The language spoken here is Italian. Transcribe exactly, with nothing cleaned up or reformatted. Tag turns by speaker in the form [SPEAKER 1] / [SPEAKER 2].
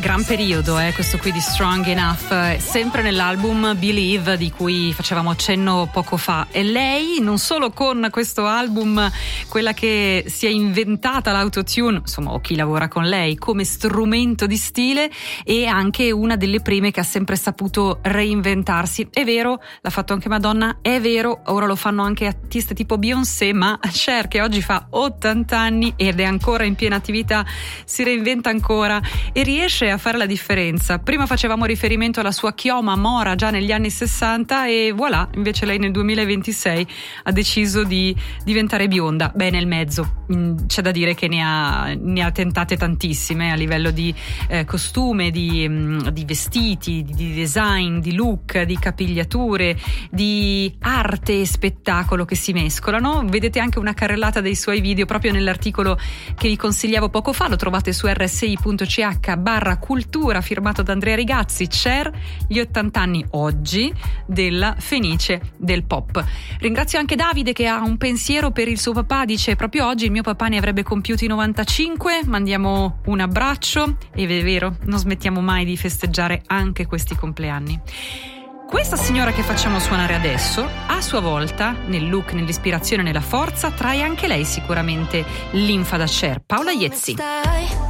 [SPEAKER 1] Gran periodo, eh, questo qui di Strong Enough, sempre nell'album Believe di cui facevamo accenno poco fa. E lei, non solo con questo album, quella che si è inventata l'autotune, insomma, o chi lavora con lei, come strumento di stile, e anche una delle prime che ha sempre saputo reinventarsi. È vero, l'ha fatto anche Madonna, è vero, ora lo fanno anche artiste tipo Beyoncé, ma Cher, che oggi fa ottanta anni ed è ancora in piena attività, si reinventa ancora e riesce a fare la differenza. Prima facevamo riferimento alla sua chioma mora già negli anni sessanta e voilà, invece lei nel duemilaventisei ha deciso di diventare bionda. Beh, nel mezzo c'è da dire che ne ha, ne ha tentate tantissime a livello di eh, costume, di, di vestiti, di, di design, di look, di capigliature, di arte e spettacolo che si mescolano. Vedete anche una carrellata dei suoi video proprio nell'articolo che vi consigliavo poco fa, lo trovate su erre esse i punto ci acca barra cultura, firmato da Andrea Rigazzi. Cher, gli ottanta anni oggi della Fenice del pop. Ringrazio anche Davide che ha un pensiero per il suo papà, dice proprio oggi il mio papà ne avrebbe compiuti novantacinque, mandiamo un abbraccio e è vero, non smettiamo mai di festeggiare anche questi compleanni. Questa signora che facciamo suonare adesso, a sua volta, nel look, nell'ispirazione, nella forza, trae anche lei sicuramente linfa da Cher, Paola Iezzi.